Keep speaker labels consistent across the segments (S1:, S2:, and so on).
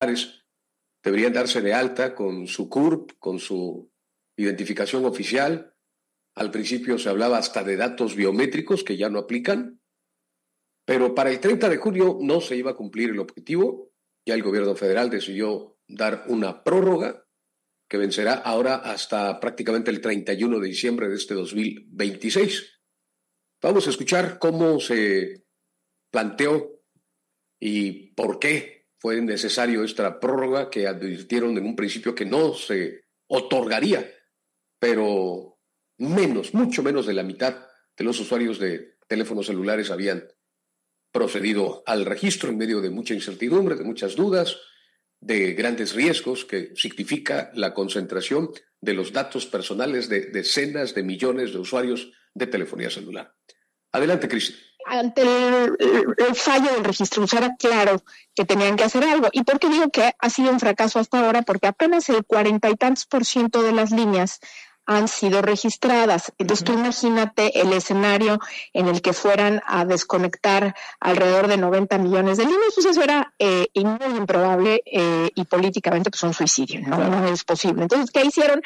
S1: celulares deberían darse de alta con su CURP, con su identificación oficial. Al principio se hablaba hasta de datos biométricos que ya no aplican, pero para el 30 de junio no se iba a cumplir el objetivo. Ya el gobierno federal decidió dar una prórroga que vencerá ahora hasta prácticamente el 31 de diciembre de este 2026. Vamos a escuchar cómo se planteó y por qué fue necesario esta prórroga que advirtieron en un principio que no se otorgaría, pero mucho menos de la mitad de los usuarios de teléfonos celulares habían procedido al registro en medio de mucha incertidumbre, de muchas dudas, de grandes riesgos que significa la concentración de los datos personales de decenas de millones de usuarios de telefonía celular. Adelante, Cristian.
S2: Ante el fallo del registro, era claro que tenían que hacer algo. ¿Y por qué digo que ha sido un fracaso hasta ahora? Porque apenas el 40 y tantos % de las líneas han sido registradas. Entonces tú imagínate el escenario en el que fueran a desconectar alrededor de 90 millones de líneas, pues eso era muy improbable y políticamente pues un suicidio, no es posible. Entonces, ¿qué hicieron?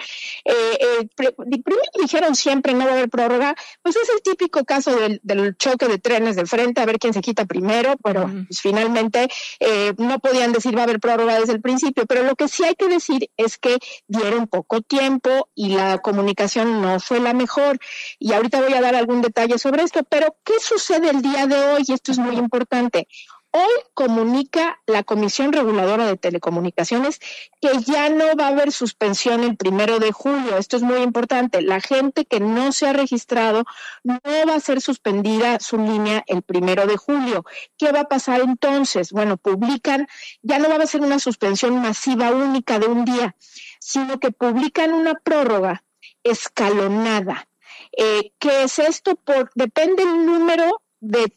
S2: Primero dijeron siempre no va a haber prórroga, pues es el típico caso del choque de trenes de frente, a ver quién se quita primero, pero pues, finalmente no podían decir va a haber prórroga desde el principio, pero lo que sí hay que decir es que dieron poco tiempo y la comunicación no fue la mejor, y ahorita voy a dar algún detalle sobre esto, pero ¿qué sucede el día de hoy? Y esto es muy importante. Hoy comunica la Comisión Reguladora de Telecomunicaciones que ya no va a haber suspensión el 1 de julio. Esto es muy importante. La gente que no se ha registrado no va a ser suspendida su línea el 1 de julio. ¿Qué va a pasar entonces? Bueno, publican, ya no va a ser una suspensión masiva única de un día, sino que publican una prórroga escalonada. ¿Qué es esto? Depende el número de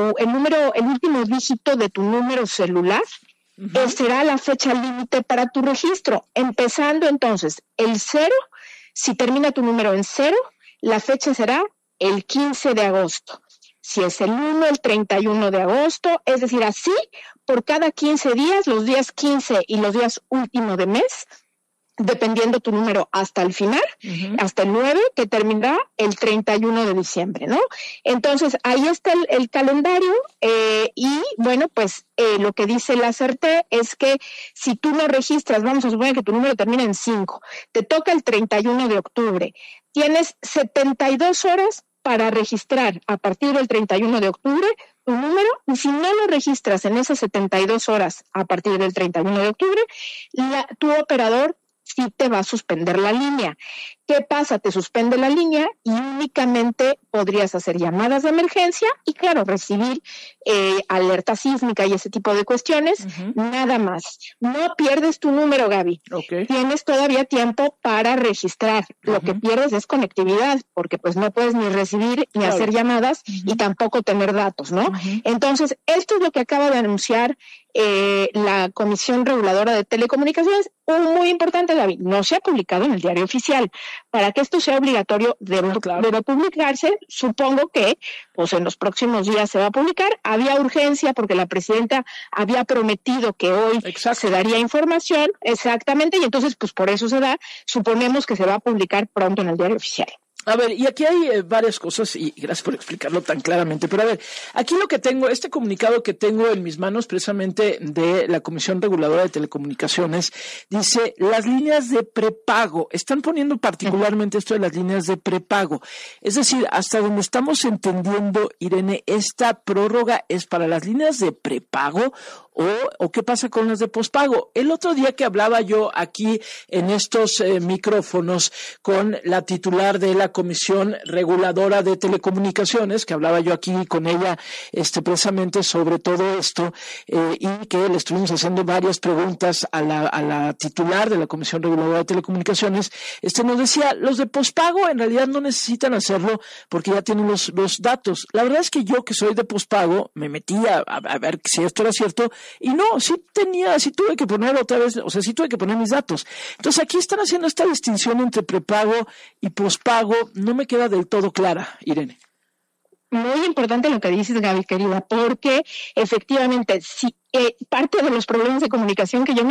S2: el último dígito de tu número celular, será la fecha límite para tu registro. Empezando entonces, el 0, si termina tu número en 0, la fecha será el 15 de agosto. Si es el 1, el 31 de agosto, es decir, así, por cada 15 días, los días 15 y los días últimos de mes, dependiendo tu número hasta el final, hasta el 9, que terminará el 31 de diciembre, ¿no? Entonces, ahí está el calendario y, bueno, pues lo que dice la CERTE es que si tú no registras, vamos a suponer que tu número termina en 5, te toca el 31 de octubre, tienes 72 horas para registrar a partir del 31 de octubre tu número, y si no lo registras en esas 72 horas a partir del 31 de octubre, tu operador sí te va a suspender la línea. ¿Qué pasa? Te suspende la línea y únicamente podrías hacer llamadas de emergencia y, claro, recibir alerta sísmica y ese tipo de cuestiones, nada más. No pierdes tu número, Gaby. Okay. Tienes todavía tiempo para registrar. Lo que pierdes es conectividad, porque pues no puedes ni recibir ni hacer llamadas y tampoco tener datos, ¿no? Entonces, esto es lo que acaba de anunciar la Comisión Reguladora de Telecomunicaciones. Muy importante, David, no se ha publicado en el diario oficial. Para que esto sea obligatorio, debe publicarse. Supongo que pues en los próximos días se va a publicar. Había urgencia porque la presidenta había prometido que hoy se daría información, exactamente, y entonces pues por eso se da. Suponemos que se va a publicar pronto en el diario oficial.
S3: A ver, y aquí hay varias cosas, y gracias por explicarlo tan claramente, pero a ver, aquí lo que tengo, este comunicado que tengo en mis manos precisamente de la Comisión Reguladora de Telecomunicaciones, dice, las líneas de prepago, están poniendo particularmente esto de las líneas de prepago, es decir, hasta donde estamos entendiendo, Irene, esta prórroga es para las líneas de prepago, o qué pasa con las de pospago. El otro día que hablaba yo aquí en estos micrófonos con la titular de la Comisión Reguladora de Telecomunicaciones, que hablaba yo aquí con ella precisamente sobre todo esto, y que le estuvimos haciendo varias preguntas a la titular de la Comisión Reguladora de Telecomunicaciones, nos decía, los de pospago en realidad no necesitan hacerlo porque ya tienen los datos. La verdad es que yo, que soy de pospago, me metí a ver si esto era cierto, y no, sí tuve que poner otra vez, o sea, sí tuve que poner mis datos. Entonces aquí están haciendo esta distinción entre prepago y pospago, no me queda del todo clara, Irene.
S2: Muy importante lo que dices, Gaby, querida, porque efectivamente, si parte de los problemas de comunicación que yo